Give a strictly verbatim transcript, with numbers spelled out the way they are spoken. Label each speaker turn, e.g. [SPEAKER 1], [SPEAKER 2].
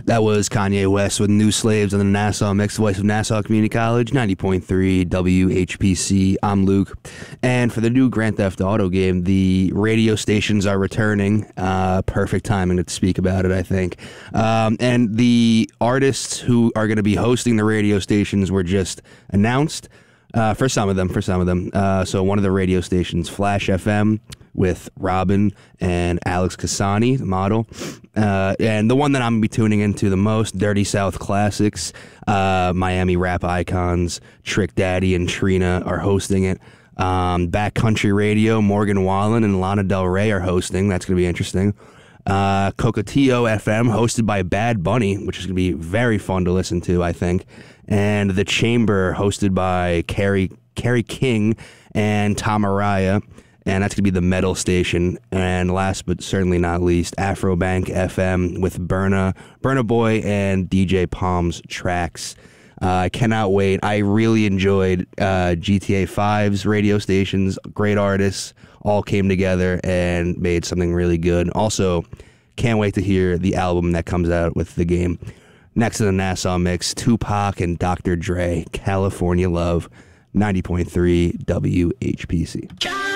[SPEAKER 1] That was Kanye West with New Slaves on the Nassau Mix, voice of Nassau Community College, ninety point three W H P C. I'm Luke. And for the new Grand Theft Auto game, the radio stations are returning. Uh, perfect timing to speak about it, I think. Um, and the artists who are going to be hosting the radio stations were just announced. Uh, for some of them, for some of them. Uh, so one of the radio stations, Flash F M, with Robin and Alex Casani, the model. Uh, and the one that I'm going to be tuning into the most, Dirty South Classics, uh, Miami Rap Icons, Trick Daddy and Trina are hosting it. Um, Backcountry Radio, Morgan Wallen and Lana Del Rey are hosting. That's going to be interesting. Uh, Cocotillo F M, hosted by Bad Bunny, which is going to be very fun to listen to, I think. And The Chamber, hosted by Carrie, Carrie King and Tom Araya. And that's going to be the metal station. And last but certainly not least, Afrobank F M with Burna, Burna Boy and D J Palm's tracks. Uh, I cannot wait. I really enjoyed uh, G T A five's radio stations. Great artists all came together and made something really good. Also, can't wait to hear the album that comes out with the game. Next to the Nassau Mix, Tupac and Doctor Dre, California Love, ninety point three W H P C.